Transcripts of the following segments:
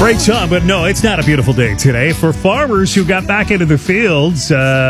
Great song, but no, it's not a beautiful day today. For farmers who got back into the fields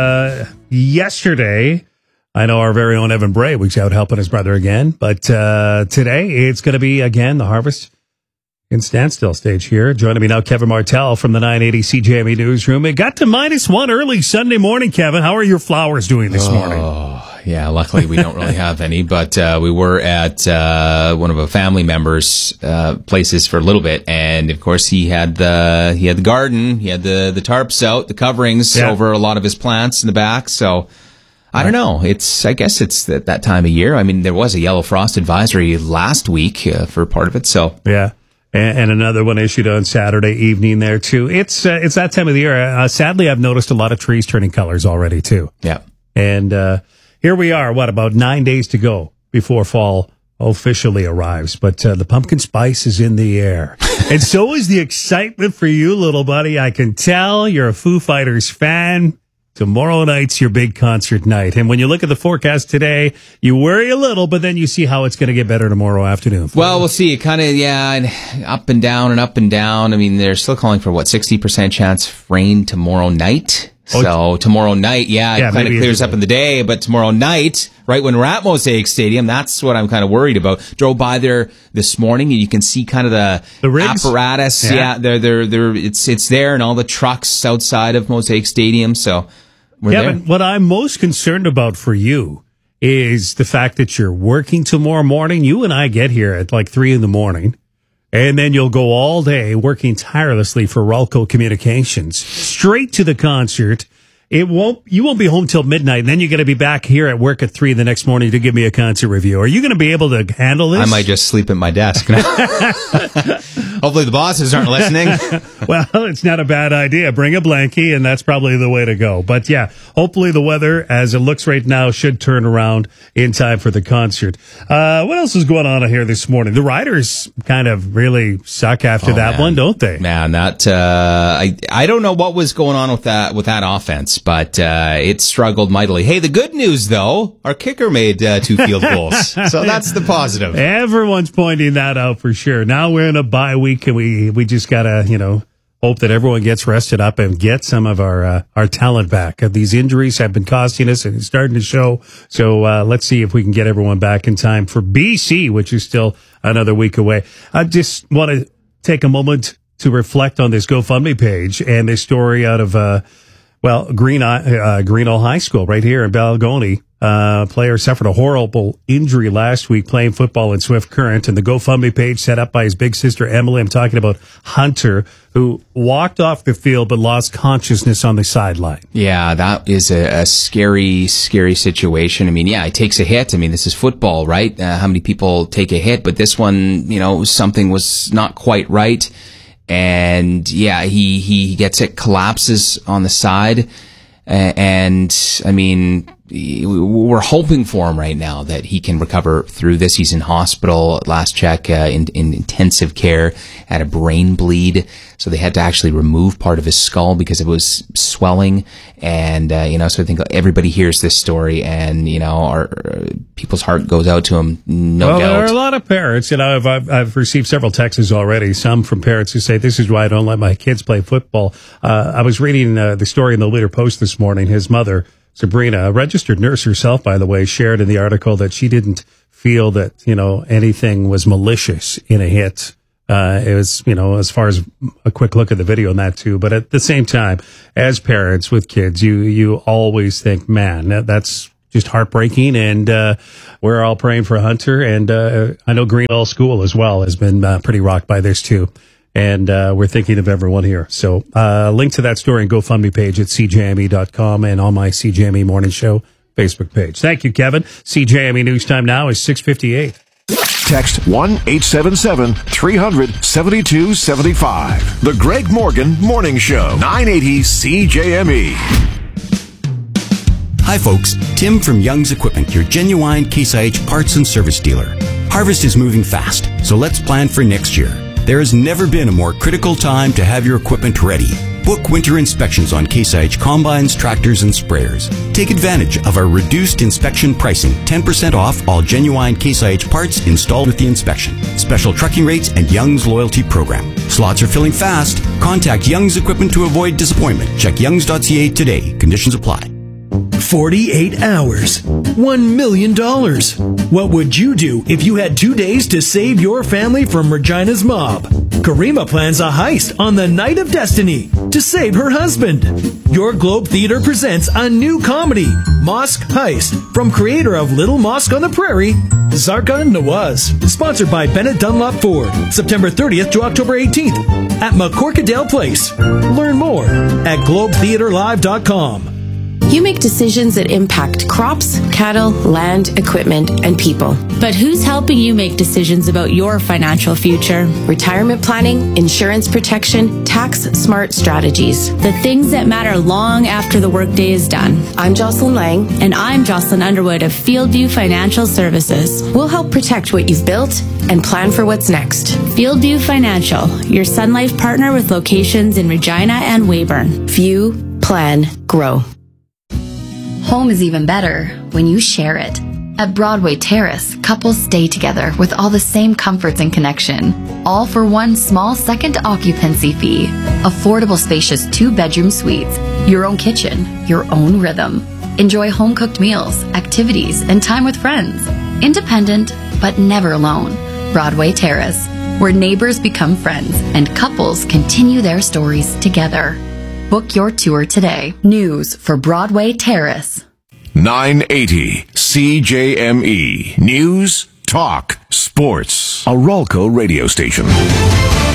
yesterday, I know our very own Evan Bray was out helping his brother again, but today it's going to be, again, the harvest in standstill stage here. Joining me now, Kevin Martell from the 980 CJME Newsroom. It got to -1 early Sunday morning, Kevin. How are your flowers doing this morning? Yeah, luckily we don't really have any, but we were at one of a family members' places for a little bit, and of course he had the garden, he had the tarps out, the coverings over a lot of his plants in the back. So I don't know. I guess it's that time of year. I mean, there was a yellow frost advisory last week for part of it. So yeah. And another one issued on Saturday evening there too. It's that time of the year. Sadly, I've noticed a lot of trees turning colors already too. Yeah. And here we are, about 9 days to go before fall officially arrives. But the pumpkin spice is in the air. And so is the excitement for you, little buddy. I can tell you're a Foo Fighters fan. Tomorrow night's your big concert night. And when you look at the forecast today, you worry a little, but then you see how it's going to get better tomorrow afternoon. Well, we'll see. Kind of, up and down and up and down. I mean, they're still calling for, 60% chance of rain tomorrow night. So tomorrow night, it kind of clears up in the day, but tomorrow night, right when we're at Mosaic Stadium, that's what I'm kind of worried about. Drove by there this morning, and you can see kind of the apparatus. Yeah, it's there, and all the trucks outside of Mosaic Stadium. So we're there. But what I'm most concerned about for you is the fact that you're working tomorrow morning. You and I get here at 3 a.m. And then you'll go all day working tirelessly for Ralco Communications, straight to the concert. You won't be home till midnight, and then you're going to be back here at work at 3 the next morning to give me a concert review. Are you going to be able to handle this? I might just sleep at my desk. Hopefully the bosses aren't listening. Well, it's not a bad idea. Bring a blankie, and that's probably the way to go. But yeah, hopefully the weather, as it looks right now, should turn around in time for the concert. What else is going on here this morning? The Riders kind of really suck after that one, don't they? Man, that I don't know what was going on with that offense, but it struggled mightily. Hey, the good news though, our kicker made 2 field goals, so that's the positive. Everyone's pointing that out for sure. Now we're in a bye week, and we just gotta hope that everyone gets rested up and get some of our talent back. These injuries have been costing us, and it's starting to show. So let's see if we can get everyone back in time for BC, which is still another week away. I just want to take a moment to reflect on this GoFundMe page and this story out of Greeno High School right here in Balgony. Player suffered a horrible injury last week playing football in Swift Current, and the GoFundMe page set up by his big sister Emily. I'm talking about Hunter, who walked off the field but lost consciousness on the sideline. Yeah, that is a scary, scary situation. I mean, it takes a hit. I mean, this is football, right? How many people take a hit? But this one, something was not quite right. And he gets it, collapses on the side. And I mean, we're hoping for him right now that he can recover through this. He's in hospital, last check, in intensive care, had a brain bleed. So they had to actually remove part of his skull because it was swelling. And, so I think everybody hears this story, and, our people's heart goes out to him. No doubt. There are a lot of parents, I've received several texts already, some from parents who say, this is why I don't let my kids play football. I was reading the story in the Leader Post this morning. His mother, Sabrina, a registered nurse herself, by the way, shared in the article that she didn't feel that, anything was malicious in a hit. It was, as far as a quick look at the video on that too. But at the same time, as parents with kids, you always think, man, that's just heartbreaking. And, we're all praying for Hunter. And, I know Greenwell School as well has been pretty rocked by this too. And we're thinking of everyone here. So link to that story and GoFundMe page at CJME.com and on my CJME Morning Show Facebook page. Thank you, Kevin. CJME News Time now is 6:58. Text 1-877-300-7275. The Greg Morgan Morning Show, 980 CJME. Hi, folks. Tim from Young's Equipment, your genuine Case IH parts and service dealer. Harvest is moving fast, so let's plan for next year. There has never been a more critical time to have your equipment ready. Book winter inspections on Case IH combines, tractors, and sprayers. Take advantage of our reduced inspection pricing, 10% off all genuine Case IH parts installed with the inspection. Special trucking rates and Young's loyalty program. Slots are filling fast. Contact Young's Equipment to avoid disappointment. Check youngs.ca today. Conditions apply. 48 hours. $1 million. What would you do if you had 2 days to save your family from Regina's mob? Karima plans a heist on the Night of Destiny to save her husband. Your Globe Theater presents a new comedy, Mosque Heist, from creator of Little Mosque on the Prairie, Zarka Nawaz. Sponsored by Bennett Dunlop Ford. September 30th to October 18th at McCorkadale Place. Learn more at globetheaterlive.com. You make decisions that impact crops, cattle, land, equipment, and people. But who's helping you make decisions about your financial future? Retirement planning, insurance protection, tax-smart strategies. The things that matter long after the workday is done. I'm Jocelyn Lang. And I'm Jocelyn Underwood of Fieldview Financial Services. We'll help protect what you've built and plan for what's next. Fieldview Financial, your Sun Life partner with locations in Regina and Weyburn. View, plan, grow. Home is even better when you share it. At Broadway Terrace, couples stay together with all the same comforts and connection, all for one small second occupancy fee. Affordable, spacious 2-bedroom suites, your own kitchen, your own rhythm. Enjoy home-cooked meals, activities, and time with friends. Independent, but never alone. Broadway Terrace, where neighbors become friends and couples continue their stories together. Book your tour today. News for Broadway Terrace. 980 CJME. News, talk, sports. A Ralco radio station.